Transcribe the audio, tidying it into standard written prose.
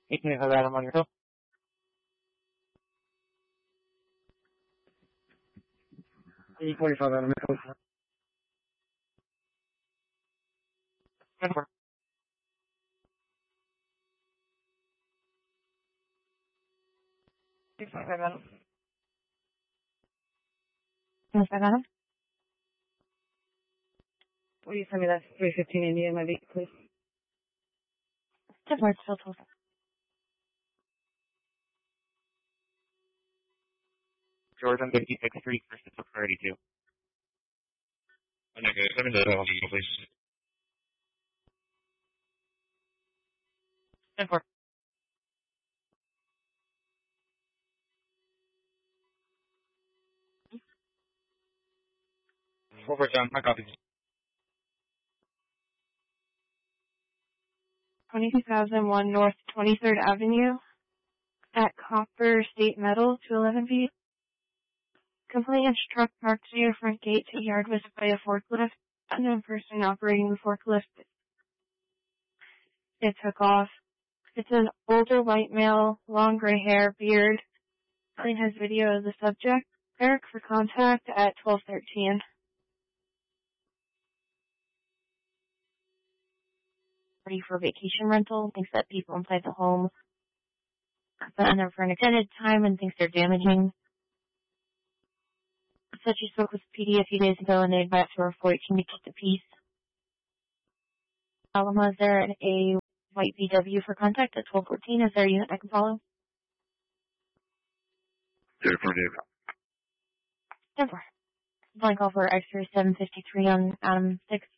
825 Adam on your hill. E45 Adam Hill. 10-4. Adam. 25 Adam. Will you send me that 315 India in my vehicle, please? 10-4, it's still 12. George on 56th Street versus 632. Negative. Send me the vehicle, please. 10-4. Over John, my copy. 22,001 North 23rd Avenue at Copper State Metal, 211 feet. Complainant truck parked near front gate to yard was by a forklift. Unknown person operating the forklift. It took off. It's an older white male, long gray hair, beard. Clean has video of the subject. Eric for contact at 1213. Ready for vacation rental. Thinks that people inside the home have been in there for an extended time and thinks they're damaging. Said she spoke with PD a few days ago and they advised her for 14 to keep the peace. Alama, is there a white VW for contact at 1214? Is there a unit I can follow? 10-4. Blank call for X-ray 753 on Adam 6.